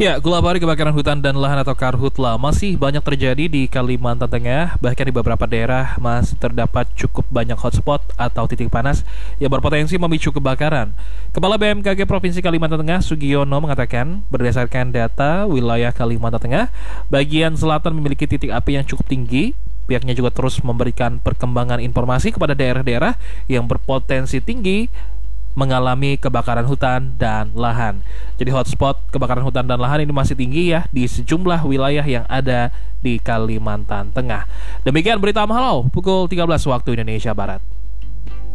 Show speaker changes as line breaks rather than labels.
Ya, Gulabari kebakaran hutan dan lahan atau karhutla masih banyak terjadi di Kalimantan Tengah. Bahkan di beberapa daerah masih terdapat cukup banyak hotspot atau titik panas yang berpotensi memicu kebakaran. Kepala BMKG Provinsi Kalimantan Tengah, Sugiono, mengatakan berdasarkan data wilayah Kalimantan Tengah, bagian selatan memiliki titik api yang cukup tinggi. Pihaknya juga terus memberikan perkembangan informasi kepada daerah-daerah yang berpotensi tinggi mengalami kebakaran hutan dan lahan. Jadi hotspot kebakaran hutan dan lahan ini masih tinggi ya di sejumlah wilayah yang ada di Kalimantan Tengah. Demikian berita Mahalau pukul 13 waktu Indonesia Barat.